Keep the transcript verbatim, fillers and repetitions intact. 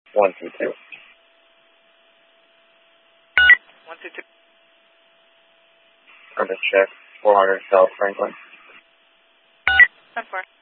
one two two. one two two. Urban check, four hundred South Franklin. ten four.